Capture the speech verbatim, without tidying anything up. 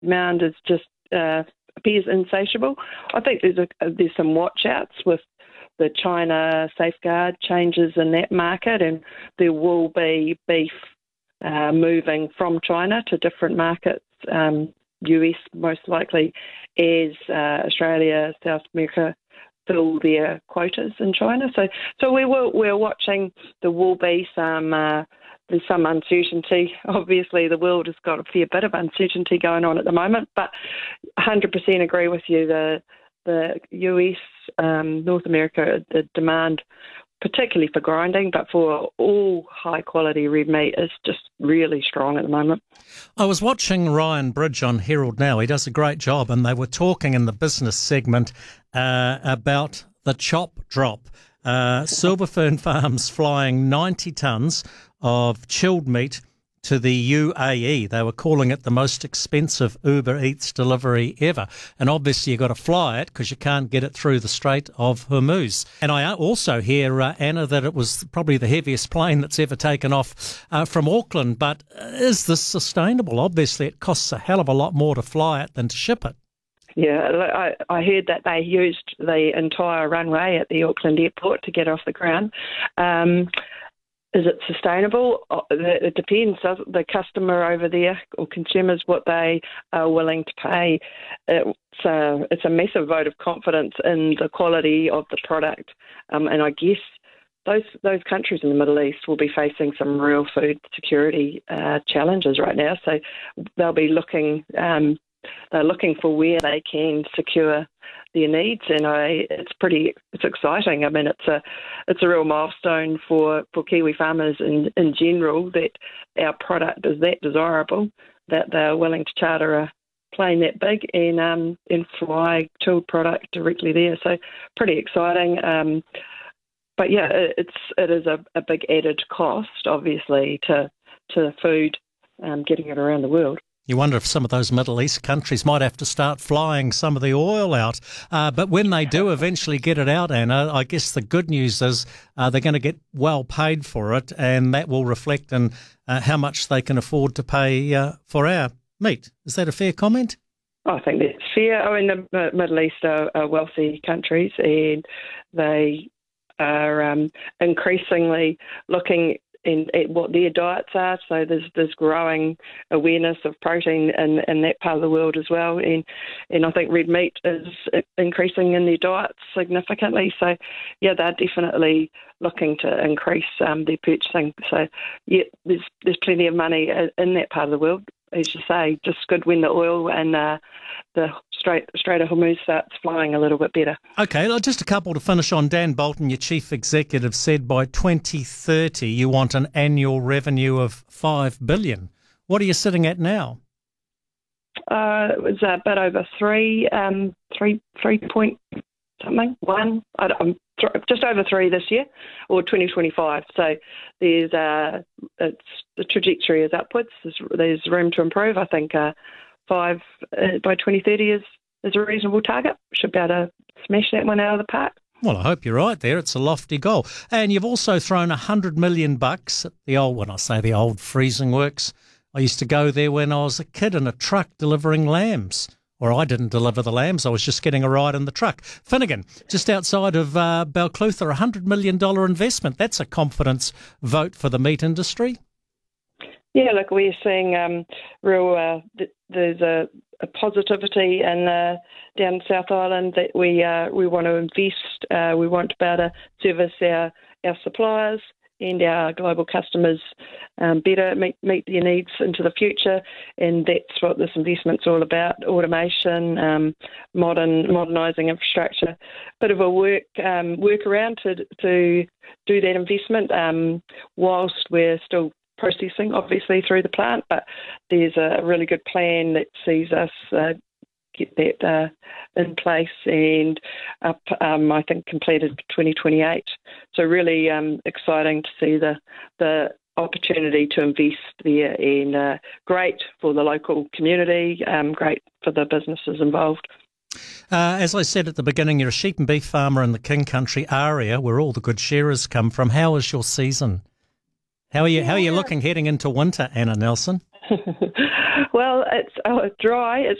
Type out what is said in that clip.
demand is just uh, appears insatiable. I think there's a, there's some watch outs with the China safeguard changes in that market, and there will be beef uh, moving from China to different markets, um, U S most likely, as uh, Australia, South America fill their quotas in China. So, so we will, we're watching. There will be some uh, there's some uncertainty. Obviously, the world has got a fair bit of uncertainty going on at the moment, but one hundred percent agree with you. The the U S, um, North America, the demand, particularly for grinding, but for all high-quality red meat, is just really strong at the moment. I was watching Ryan Bridge on Herald Now. He does a great job, and they were talking in the business segment uh, about the chop drop. Uh, Silverfern Farms flying ninety tonnes of chilled meat to the U A E. They were calling it the most expensive Uber Eats delivery ever. And obviously you've got to fly it because you can't get it through the Strait of Hormuz. And I also hear, uh, Anna, that it was probably the heaviest plane that's ever taken off uh, from Auckland. But is this sustainable? Obviously it costs a hell of a lot more to fly it than to ship it. Yeah, I, I heard that they used the entire runway at the Auckland airport to get off the ground. Um, Is it sustainable? It depends. The customer over there or consumers, what they are willing to pay. It's a, it's a massive vote of confidence in the quality of the product. Um, and I guess those those countries in the Middle East will be facing some real food security uh, challenges right now. So they'll be looking um, they're looking for where they can secure their needs, and I, it's pretty, it's exciting. I mean, it's a, it's a real milestone for, for Kiwi farmers in, in general that our product is that desirable that they're willing to charter a plane that big and um, and fly chilled product directly there. So pretty exciting. Um, but yeah, it, it's it is a, a big added cost, obviously, to to food, um, getting it around the world. You wonder if some of those Middle East countries might have to start flying some of the oil out. Uh, but when they do eventually get it out, Anna, I guess the good news is uh, they're going to get well paid for it, and that will reflect in uh, how much they can afford to pay uh, for our meat. Is that a fair comment? I think that's fair. I mean, the Middle East are, are wealthy countries, and they are um, increasingly looking and at what their diets are. So there's there's growing awareness of protein in, in that part of the world as well. And and I think red meat is increasing in their diets significantly. So, yeah, they're definitely looking to increase um, their purchasing. So, yeah, there's, there's plenty of money in that part of the world. As you say, just good when the oil and uh, the Strait, Strait of Hormuz starts flowing a little bit better. Okay, just a couple to finish on. Dan Bolton, your chief executive, said by twenty thirty you want an annual revenue of five billion dollars. What are you sitting at now? Uh, it was a bit over three, um, three, three point something, one. I don't, just over three this year, or twenty twenty-five. So there's uh, it's the trajectory is upwards. There's, there's room to improve. I think uh, five uh, by twenty thirty is, is a reasonable target. Should be able to smash that one out of the park. Well, I hope you're right there. It's a lofty goal. And you've also thrown a hundred million bucks at the old, when I say the old freezing works, I used to go there when I was a kid in a truck delivering lambs. Or I didn't deliver the lambs, I was just getting a ride in the truck. Finnegan, just outside of uh, Balclutha, a one hundred million dollars investment. That's a confidence vote for the meat industry. Yeah, look, we're seeing um, real, uh, th- there's a, a positivity in uh, down South Island that we uh, we want to invest. Uh, we want to be able to service our, our suppliers and our global customers um, better, meet, meet their needs into the future, and that's what this investment's all about: automation, um, modern, modernising infrastructure. Bit of a work um, workaround to to do that investment um, whilst we're still processing, obviously, through the plant. But there's a really good plan that sees us Uh, get that uh, in place and up, um, I think completed twenty twenty-eight. So really um, exciting to see the the opportunity to invest there, and uh, great for the local community, um, great for the businesses involved. Uh, as I said at the beginning, you're a sheep and beef farmer in the King Country area where all the good shearers come from. How is your season? How are you? How are you looking heading into winter, Anna Nelson? Well, it's oh, dry. It's